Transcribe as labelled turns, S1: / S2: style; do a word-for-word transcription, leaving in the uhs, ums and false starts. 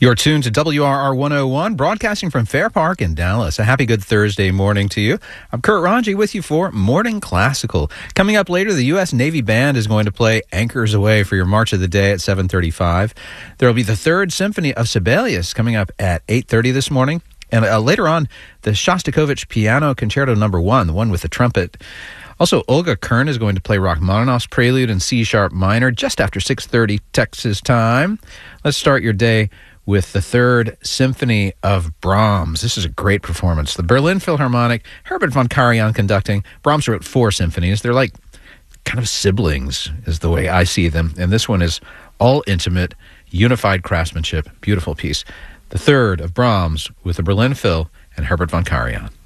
S1: You're tuned to W R R one oh one, broadcasting from Fair Park in Dallas. A happy good Thursday morning to you. I'm Kurt Ranji with you for Morning Classical. Coming up later, the U S Navy Band is going to play Anchors Away for your March of the Day at seven thirty-five. There will be the Third Symphony of Sibelius coming up at eight thirty this morning. And uh, later on, the Shostakovich Piano Concerto Number One, the one with the trumpet. Also, Olga Kern is going to play Rachmaninoff's Prelude in C-sharp minor just after six thirty Texas time. Let's start your day with the Third Symphony of Brahms. This is a great performance. The Berlin Philharmonic, Herbert von Karajan conducting. Brahms wrote four symphonies. They're like kind of siblings, is the way I see them. And this one is all intimate, unified craftsmanship. Beautiful piece. The Third of Brahms with the Berlin Phil and Herbert von Karajan.